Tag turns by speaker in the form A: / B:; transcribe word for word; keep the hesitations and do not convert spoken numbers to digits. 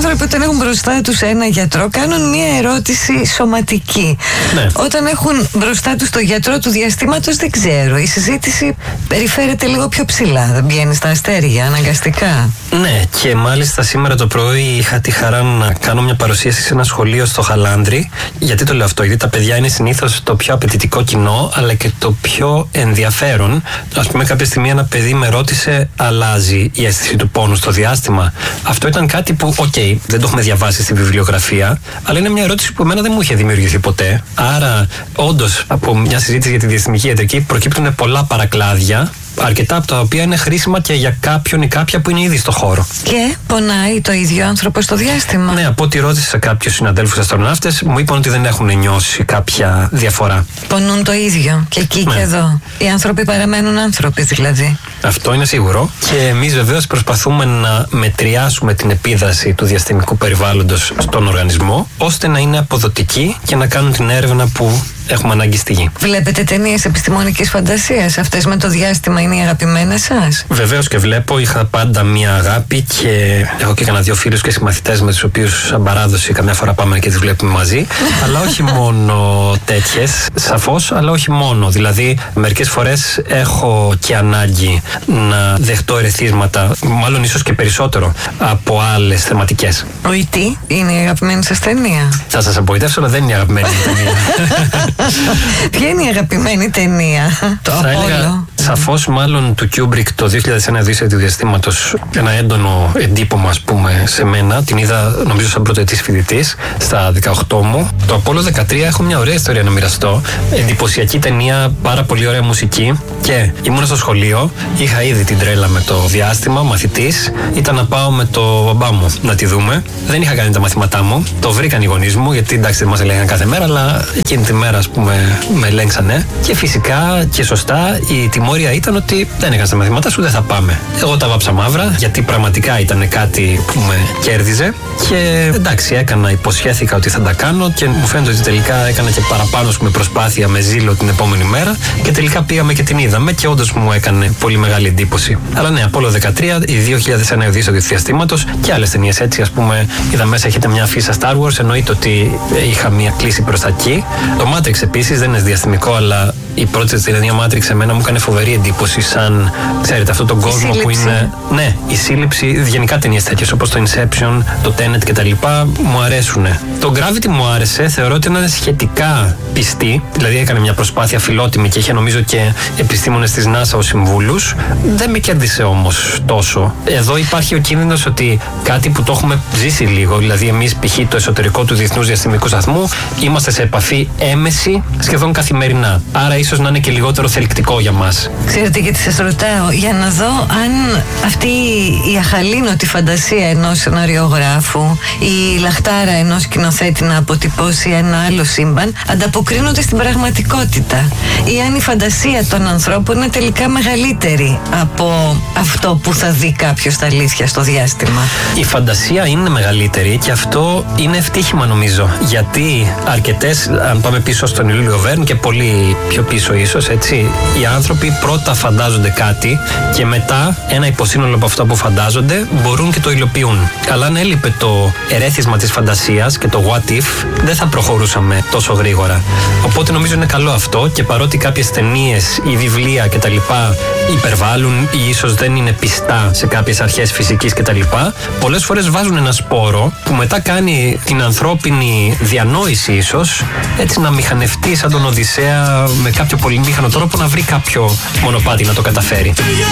A: άνθρωποι όταν έχουν μπροστά τους ένα γιατρό κάνουν μια ερώτηση σωματική.
B: Ναι.
A: Όταν έχουν μπροστά τους το γιατρό του διαστήματος, δεν ξέρω, η συζήτηση περιφέρεται λίγο πιο ψηλά, δεν βγαίνει στα αστέρια αναγκαστικά.
B: Ναι, και μάλιστα σήμερα το πρωί είχα τη χαρά να κάνω μια παρουσίαση σε ένα σχολείο στο Χαλάνδρι. Γιατί το λέω αυτό? Γιατί τα παιδιά είναι συνήθως το πιο απαιτητικό κοινό, αλλά και το πιο ενδιαφέρον. Ας πούμε, κάποια στιγμή ένα παιδί με ρώτησε, αλλάζει η αίσθηση του πόνου στο διάστημα? Αυτό ήταν κάτι που, οκ, okay, δεν το έχουμε διαβάσει στη βιβλιογραφία, αλλά είναι μια ερώτηση που εμένα δεν μου είχε δημιουργηθεί ποτέ. Άρα, όντως, από μια συζήτηση για τη διαστημική ιατρική προκύπτουν πολλά παρακλάδια, αρκετά από τα οποία είναι χρήσιμα και για κάποιον ή κάποια που είναι ήδη στο χώρο.
A: Και πονάει το ίδιο άνθρωπο στο διάστημα?
B: Ναι, από ό,τι ρώτησα κάποιους συναδέλφους αστροναύτες, μου είπαν ότι δεν έχουν νιώσει κάποια διαφορά.
A: Πονούν το ίδιο και εκεί ναι. και εδώ. Οι άνθρωποι παραμένουν άνθρωποι δηλαδή.
B: Αυτό είναι σίγουρο. Και εμείς βεβαίως προσπαθούμε να μετριάσουμε την επίδραση του διαστημικού περιβάλλοντος στον οργανισμό, ώστε να είναι αποδοτική και να κάνουν την έρευνα που έχουμε ανάγκη στη γη.
A: Βλέπετε ταινίες επιστημονικής φαντασίας? Αυτές με το διάστημα είναι οι αγαπημένες σας?
B: Βεβαίως και βλέπω. Είχα πάντα μία αγάπη και έχω και κανένα δύο φίλους και συμμαθητές με τους οποίους, σαν παράδοση, καμιά φορά πάμε και τις βλέπουμε μαζί. Αλλά όχι μόνο τέτοιες, σαφώς, αλλά όχι μόνο. Δηλαδή, μερικές φορές έχω και ανάγκη να δεχτώ ερεθίσματα, μάλλον ίσως και περισσότερο, από άλλες θεματικές.
A: Ο Ι Τι είναι η αγαπημένη σας ταινία?
B: Θα σας απογοητεύσω, αλλά δεν είναι η αγαπημένη ταινία.
A: Ποια είναι η αγαπημένη ταινία? Το
B: θα έλεγα σαφώς μάλλον του Κιούμπρικ το δύο χιλιάδες ένα, Οδύσσεια του διαστήματος. Ένα έντονο εντύπωμα, ας πούμε, σε μένα. Την είδα νομίζω σαν πρωτοετής φοιτητής στα δεκαοκτώ μου. Το Απόλλω δεκατρία έχω μια ωραία ιστορία να μοιραστώ. Εντυπωσιακή ταινία, πάρα πολύ ωραία μουσική. Και ήμουν στο σχολείο, είχα ήδη την τρέλα με το διάστημα, μαθητής. Ήταν να πάω με το μπαμπά μου να τη δούμε. Δεν είχα κάνει τα μαθήματά μου. Το βρήκαν οι γονείς μου, γιατί εντάξει δεν μας έλεγαν κάθε μέρα, αλλά εκείνη τη μέρα, ας πούμε, με ελέγξανε. Και φυσικά και σωστά η τιμωρία ήταν ότι δεν έκανες τα μαθήματά σου, δεν θα πάμε. Εγώ τα βάψα μαύρα, γιατί πραγματικά ήταν κάτι που με κέρδιζε. Και εντάξει, έκανα, υποσχέθηκα ότι θα τα κάνω και μου φαίνεται ότι τελικά έκανα και παραπάνω με προσπάθεια, με ζήλο την επόμενη μέρα. Και τελικά πήγαμε και την είδαμε και όντως μου έκανε πολύ μεγάλη εντύπωση. Αλλά ναι, Απόλλω δεκατρία, η δύο χιλιάδες ένα, Οδύσσεια του διαστήματος και άλλες ταινίες έτσι. Ας πούμε, είδα μέσα έχετε μια αφίσα Star Wars, εννοείται ότι είχα μια κλίση προς τα εκεί. Το Matrix επίσης δεν είναι διαστημικό, αλλά η πρώτη ταινία Matrix εμένα μου έκανε φοβερή εντύπωση, σαν, ξέρετε, αυτόν τον κόσμο που είναι. Ναι, η σύλληψη, γενικά ταινίες τέτοιες όπως το Inception, το Tenet κτλ. Μου αρέσουν. Το Gravity μου άρεσε, θεωρώ ότι είναι σχετικά πιστή, δηλαδή έκανε μια προσπάθεια φιλότιμη και είχε νομίζω και επιστήμονες της NASA ως συμβούλους. Δεν με κέρδισε όμως τόσο. Εδώ υπάρχει ο κίνδυνος ότι κάτι που το έχουμε ζήσει λίγο, δηλαδή εμείς π.χ. το εσωτερικό του Διεθνούς Διαστημικού Σταθμού είμαστε σε επαφή έμεση σχεδόν καθημερινά. Άρα ίσως να είναι και λιγότερο θελκτικό για μας.
A: Ξέρετε, γιατί σας ρωτάω, για να δω αν αυτή η αχαλήνωτη φαντασία ενός σεναριογράφου, η λαχτάρα ενός σκηνοθέτη να αποτυπώσει ένα άλλο σύμπαν, ανταποκρίνονται στην πραγματικότητα. Ή αν η φαντασία των ανθρώπων είναι τελικά μεγαλύτερη από αυτό που θα δει κάποιος στα αλήθεια στο διάστημα.
B: Η φαντασία είναι μεγαλύτερη και αυτό είναι ευτύχημα νομίζω. Γιατί αρκετές, αν πάμε πίσω στον Ιούλιο Βέρν και πολύ πιο πίσω ίσως, έτσι, οι άνθρωποι πρώτα φαντάζονται κάτι και μετά ένα υποσύνολο από αυτά που φαντάζονται μπορούν και το υλοποιούν. Αλλά αν έλειπε το ερέθισμα της φαντασίας και το what if, δεν θα προχωρούσαμε τόσο γρήγορα. Οπότε νομίζω είναι καλό αυτό και παρότι κάποιες ταινίες ή βιβλία κτλ. Υπερβάλλουν ή ίσως δεν είναι πιστά σε κάποιες αρχές φυσικής κτλ., πολλές φορές βάζουν ένα σπόρο που μετά κάνει την ανθρώπινη διανόηση ίσως έτσι να μηχανευτεί σαν τον Οδυσσέα με κάποιο πολυμήχανο τρόπο να βρει κάποιο μονοπάτι να το καταφέρει.